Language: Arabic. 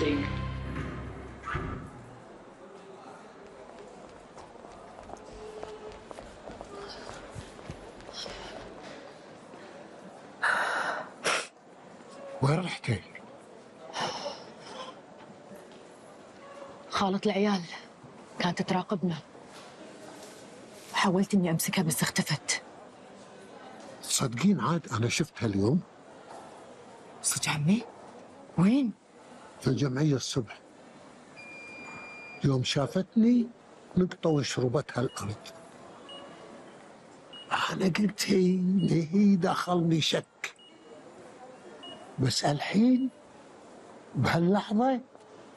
Reporting. وين رحتي؟ خالة العيال كانت تراقبنا، حاولت إني أمسكها بس اختفت. تصدقين عاد أنا شفتها اليوم؟ صدق عمي؟ وين؟ في الجمعية الصبح، يوم شافتني نقطة وشربتها الأرض. أنا قلت هي دخلني شك، بس الحين بهاللحظة